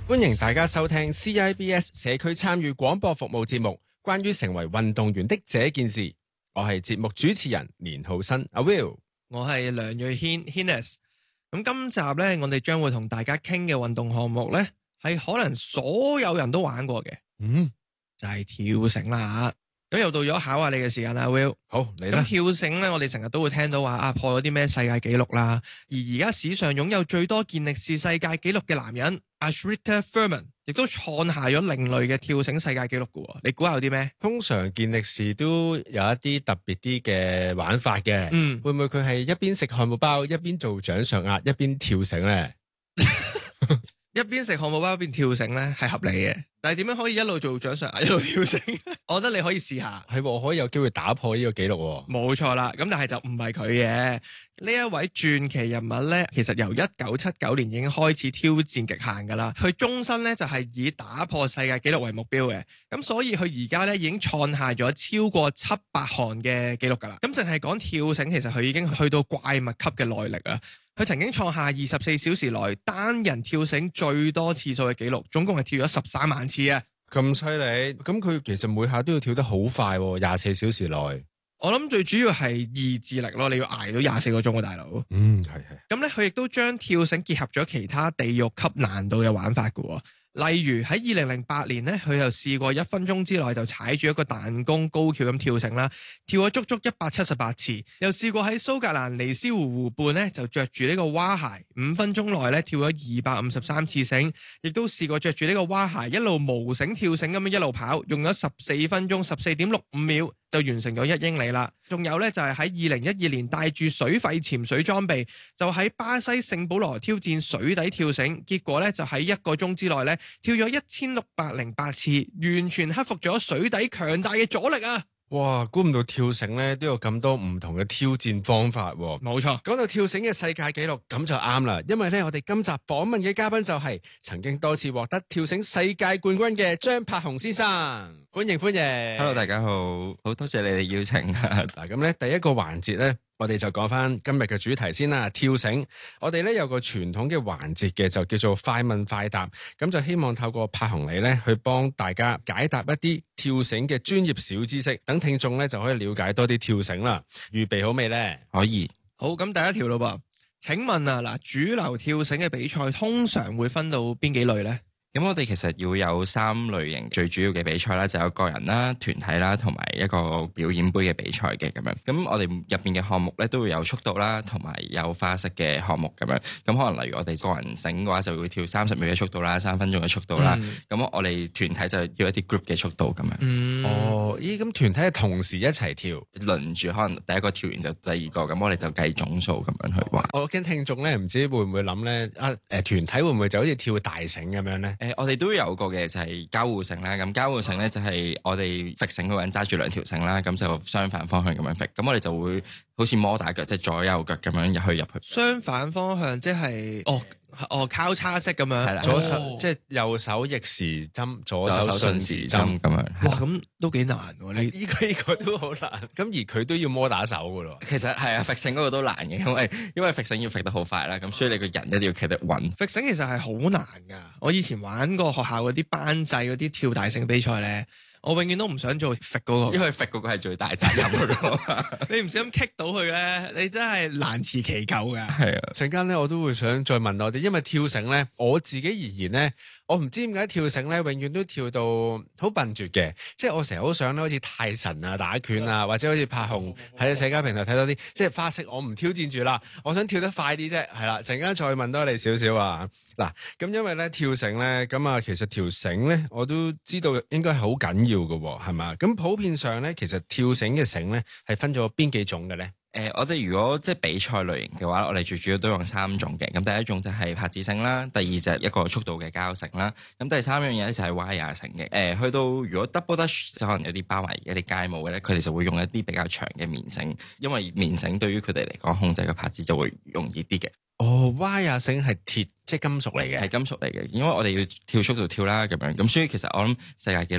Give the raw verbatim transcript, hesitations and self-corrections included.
歡迎大家收聽 C I B S 社區參與廣播服務節目，關於成為運動員的這件事。我係節目主持人連浩新阿 Will， 我係梁瑞軒 Hinnis。咁今集呢，我哋將會同大家傾嘅運動項目呢，係可能所有人都玩過嘅， 嗯， 就係跳繩啦。咁又到咗考下你嘅時間啦 ，Will。 好，嚟啦。 咁跳繩咧，我哋成日都會聽到話啊破咗啲咩世界紀錄啦。而而家史上擁有最多健力士世界紀錄嘅男人 Ashrita Furman 亦都創下咗另類嘅跳繩世界紀錄嘅喎。你估下有啲咩？ 通常健力士都有一啲特別啲嘅玩法嘅， 嗯， 會唔會佢係一邊食漢堡包一邊做掌上壓一邊跳繩咧？ 一邊食漢堡包一邊跳繩咧係合理嘅，但係點樣可以一路做掌上壓一路跳繩？我覺得你可以試下， 係喎，可以有機會打破呢個紀錄喎。 冇錯啦，咁但係就唔係佢嘅呢一位傳奇人物咧，其實由一九七九年已經開始挑戰極限噶啦，佢終身咧就係以打破世界紀錄為目標嘅，咁所以佢而家咧已經創下咗超過七百項嘅紀錄噶啦，咁淨係講跳繩，其實佢已經去到怪物級嘅耐力啊！佢曾經創下二十四小時內單人跳繩最多次數嘅紀錄，總共係跳咗十三萬次啊！ 咁犀利，咁佢其實每下都要跳得好快喎，廿四小時內。 我諗最主要係意志力咯，你要捱到廿四個鐘啊，大佬。 嗯，係係。 咁咧，佢亦都將跳繩結合咗其他地獄級難度嘅玩法㗎喎。例如喺二零零八年咧，佢又試過一分鐘之內就踩住一個彈弓高蹺咁跳繩啦，跳咗足足一百七十八次。又試過喺蘇格蘭尼斯湖湖畔咧，就着住呢個蛙鞋，五分鐘內咧跳咗二百五十三次繩。亦都試過着住呢個蛙鞋一路無繩跳繩咁樣一路跑，用咗十四分鐘十四點六五秒就完成咗一英里啦。仲有咧就係喺二零一二年帶住水肺潛水裝備，就喺巴西聖保羅挑戰水底跳繩，結果咧就喺一個鐘之內咧跳咗一千六百零八次，完全克服咗水底強大嘅阻力啊！ 哇，估唔到跳繩咧都有咁多唔同嘅挑戰方法喎。 冇錯， 講到跳繩嘅世界紀錄，咁就啱啦，因為咧我哋今集訪問嘅嘉賓就係曾經多次獲得跳繩世界冠軍嘅張柏雄先生，歡迎歡迎。 Hello， 大家好，好多謝你哋邀請啊！ 嗱，咁咧第一個環節咧，我哋就講翻今日嘅主題先啦，跳繩。我哋咧有個傳統嘅環節嘅，就叫做快問快答。咁就希望透過柏雄你咧，去幫大家解答一啲跳繩嘅專業小知識，等聽眾咧就可以了解多啲跳繩啦。預備好未咧？ 可以。 好，咁第一條咯噃，請問啊，嗱，主流跳繩嘅比賽通常會分到邊幾類咧？ 咁我哋其實要有三類型最主要嘅比賽啦，就有個人啦、團體啦，同埋一個表演杯嘅比賽嘅咁樣。咁我哋入邊嘅項目咧都會有速度啦，同埋有花式嘅項目咁樣。咁可能例如我哋個人繩嘅話，就會跳三十秒嘅速度啦，三分鐘嘅速度啦。咁、嗯、我哋團體就要一啲 group 嘅速度咁樣。 嗯、哦，咦，咁團體係同時一齊跳， 輪住可能第一個跳完就第二個，咁我哋就計總數咁樣去玩。 我驚聽眾咧唔知會唔會諗咧啊？誒、呃，團體會唔會就好似跳大繩咁樣咧？ 誒、呃，我哋都有個嘅就係交互繩啦。咁交互繩咧就係我哋揈繩嗰個人揸住兩條繩啦，咁就相反方向咁樣揈。咁我哋就會好似摩打腳，即係左右腳咁樣入去入去。 相反方向即係哦哦交叉式咁樣， 係啦， 左手、 哦、 即係右手逆時針，左手順時針咁樣。 哇，咁都幾難喎！你呢個呢個都好難。咁而佢都要摩打手噶咯。 其實係啊，揈繩嗰個都難嘅，因為因為揈繩要揈得好快啦，咁所以你個人一定要企得穩。 揈繩其實係好難噶。我以前玩過學校嗰啲班際嗰啲跳大繩比賽咧。我永遠都唔想做揈嗰個， 因為揈嗰個係最大責任嗰個。 你唔小心棘到佢咧，你真係難辭其咎噶。 係啊， 陣間咧我都會想再問多啲，因為跳繩咧，我自己而言咧，我唔知點解跳繩咧，永遠都跳到好笨拙嘅。即係我成日好想咧，好似泰神啊、打拳啊，或者好似柏雄喺社交平台睇多啲。即係花式我唔挑戰住啦，我想跳得快啲啫。係啦，陣間再問多你少少啊。嗱，咁因為咧跳繩咧，咁啊其實條繩咧我都知道應該係好緊要嘅，係嘛？咁普遍上咧，其實跳繩嘅繩咧係分咗邊幾種嘅咧？ 誒、呃，我哋如果即係比賽類型嘅話，我哋最主要都用三種嘅。咁第一種就係拍子繩啦，第二就係一個速度嘅膠繩啦。咁第三樣嘢咧就係 wire 繩嘅。誒、呃，去到如果 double dutch 就可能有啲包埋一啲街舞嘅咧，佢哋就會用一啲比較長嘅棉繩，因為棉繩對於佢哋嚟講控制個拍子就會容易啲嘅。 哦，wire繩係鐵，即係金屬嚟嘅， 係金屬嚟嘅，因為我哋要跳速度跳啦咁樣，咁所以其實我諗世界紀錄